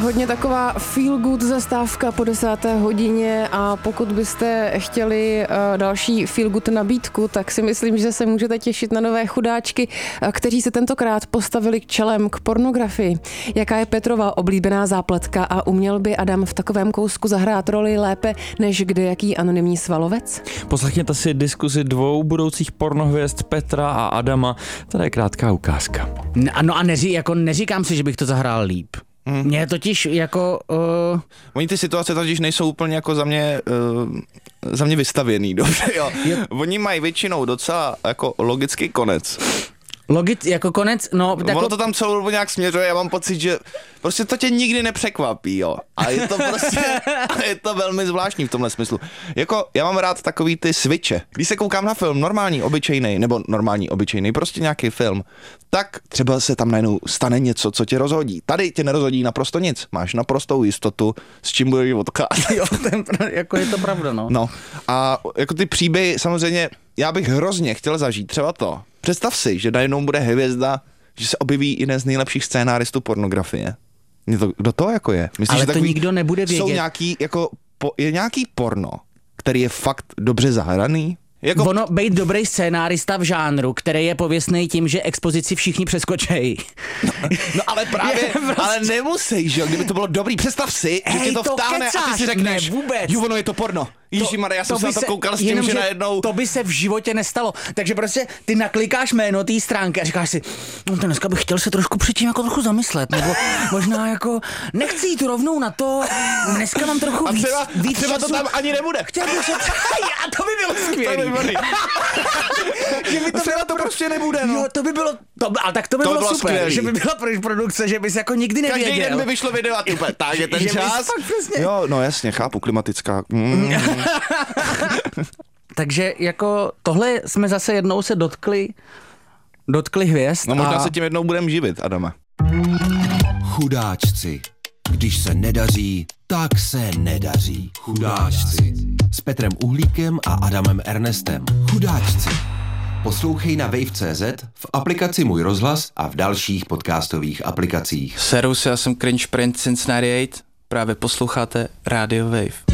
hodně taková feel good zastávka po 10. hodině a pokud byste chtěli další feel good nabídku, tak si myslím, že se můžete těšit na nové chudáčky, kteří se tentokrát postavili čelem k pornografii. Jaká je Petrova oblíbená zápletka a uměl by Adam v takovém kousku zahrát roli lépe než kdejaký anonymní svalovec? Poslechněte si diskuzi dvou budoucích pornohvězd Petra a Adama. Tady je krátká ukázka. No a neříkám si, že bych to zahrál líp. Mně totiž jako... Oni ty situace totiž nejsou úplně jako za mě vystavěný, dobře, jo. Oni mají většinou docela jako logický konec. Jako konec, no... Ono to tam celou dobu nějak směřuje, já mám pocit, že prostě to tě nikdy nepřekvapí, jo. A je to prostě, je to velmi zvláštní v tomhle smyslu. Jako, já mám rád takový ty switche. Když se koukám na film normální, obyčejný, prostě nějaký film, tak třeba se tam najednou stane něco, co tě rozhodí. Tady tě nerozhodí naprosto nic. Máš naprostou jistotu, s čím budeš odkázat. Jo, jako je to pravda, no. No, a jako ty příběhy, samozřejmě, já bych hrozně chtěl zažít třeba to. Představ si, že najednou bude hvězda, že se objeví jeden z nejlepších scénáristů pornografie. Kdo to jako je? Myslíš, ale že to nikdo nebude vědět. Jsou nějaký, jako, je nějaký porno, který je fakt dobře zahraný? Jako... Ono být dobrý scénárista v žánru, který je pověstný tím, že expozici všichni přeskočejí. No ale právě, ale nemusí, že jo, kdyby to bylo dobrý, představ si, že tě to vtáhne a ty si řekneš, jo, ono je to porno. Ježišmarja, já jsem se na to koukal s tím, že najednou... To by se v životě nestalo. Takže prostě ty naklikáš jméno té stránky a říkáš si, no dneska bych chtěl se trošku předtím jako trochu zamyslet, nebo možná jako nechci jít rovnou na to, dneska mám trochu víc třeba času. To tam ani nebude. Chtěl bych se... A to by bylo skvělý. Třeba to prostě nebude, no. Jo, to by bylo, ale tak to by bylo super, skvělý. Že by byla produkce, že bys jako nikdy nevěděl. Každý den by vyšlo video a ty tak je ten čas. Jo, no jasně, chápu, klimatická. Takže jako tohle jsme zase jednou se dotkli hvězd. No možná se tím jednou budeme živit, Adame. Chudáčci. Když se nedaří, tak se nedaří. Chudáčci. S Petrem Uhlíkem a Adamem Ernestem. Chudáčci. Poslouchej na Wave.cz, v aplikaci Můj rozhlas a v dalších podcastových aplikacích. Servus, já jsem Cringe Prince Cincinnati 8, právě posloucháte Radio Wave.